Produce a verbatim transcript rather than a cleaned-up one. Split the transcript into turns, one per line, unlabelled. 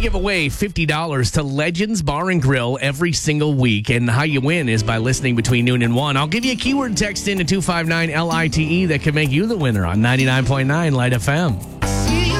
give away fifty dollars to Legends Bar and Grill every single week. And how you win is by listening between noon and one. I'll give you a keyword text into two five nine L I T E that can make you the winner on ninety-nine point nine Light F M.